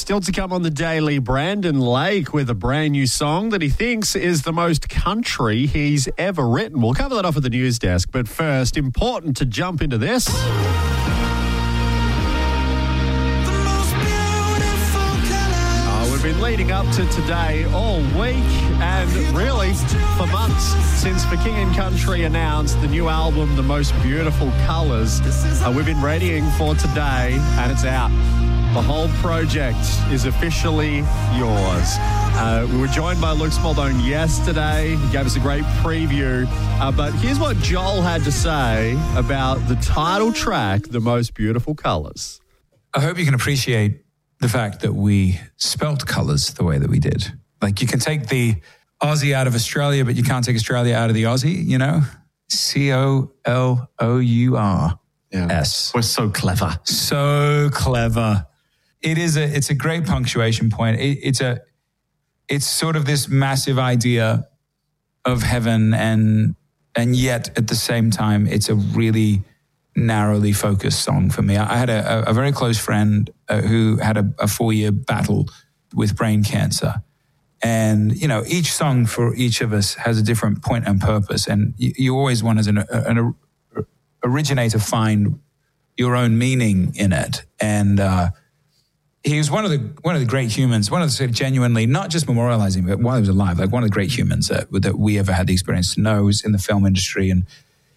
Still to come on the Daily, Brandon Lake with a brand new song that he thinks is the most country he's ever written. We'll cover that off at the news desk, but first, important to jump into this. We've been leading up to today all week and really for months since For King and Country announced the new album, The Most Beautiful Colours. We've been readying for today and it's out. The whole project is officially yours. We were joined by Luke Smallbone yesterday. He gave us a great preview. But here's what Joel had to say about the title track, The Most Beautiful Colours. I hope you can appreciate the fact that we spelt colours the way that we did. Like, you can take the Aussie out of Australia, but you can't take Australia out of the Aussie, you know? COLOUR. S. We're so clever. So clever. It's a great punctuation point. It's sort of this massive idea of heaven and yet at the same time, it's a really narrowly focused song for me. I had a very close friend who had a 4-year battle with brain cancer. And, you know, each song for each of us has a different point and purpose. And you always want as an originator find your own meaning in it. And he was one of the great humans, one of the sort of genuinely, not just memorializing, but while he was alive, like one of the great humans that we ever had the experience to know. He was in the film industry and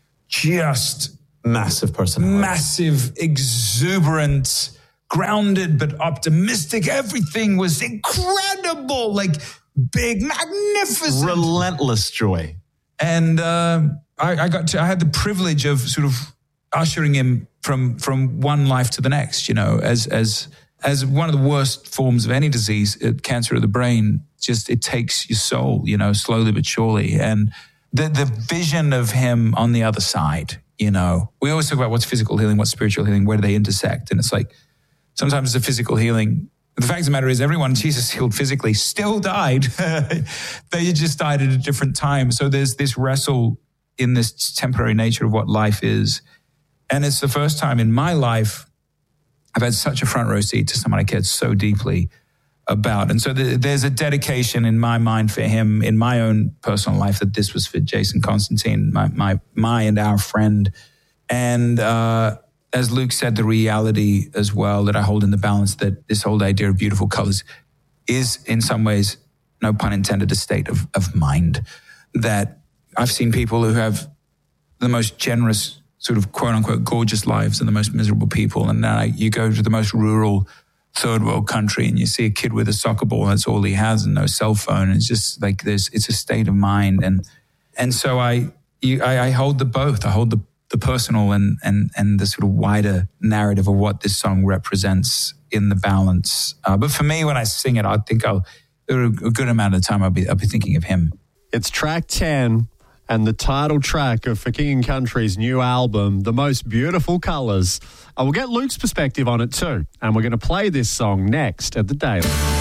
just massive personality. Massive, exuberant, grounded, but optimistic. Everything was incredible, like big, magnificent. Relentless joy. And I had the privilege of sort of ushering him from one life to the next, you know, as one of the worst forms of any disease, cancer of the brain, just it takes your soul, you know, slowly but surely. And the vision of him on the other side, you know, we always talk about what's physical healing, what's spiritual healing, where do they intersect? And it's like, sometimes the physical healing, the fact of the matter is everyone Jesus healed physically still died. They just died at a different time. So there's this wrestle in this temporary nature of what life is. And it's the first time in my life I've had such a front row seat to someone I cared so deeply about. And so there's a dedication in my mind for him in my own personal life that this was for Jason Constantine, my and our friend. And as Luke said, the reality as well that I hold in the balance that this whole idea of beautiful colors is in some ways, no pun intended, a state of mind. That I've seen people who have the most generous sort of quote unquote gorgeous lives and the most miserable people. And now you go to the most rural third world country and you see a kid with a soccer ball, and that's all he has and no cell phone. And it's just like it's a state of mind. And so I hold the both. I hold the personal and the sort of wider narrative of what this song represents in the balance. But for me, when I sing it, I think a good amount of the time I'll be thinking of him. It's track 10 and the title track of For King and Country's new album, The Most Beautiful Colours. We'll get Luke's perspective on it too. And we're going to play this song next at The Daily.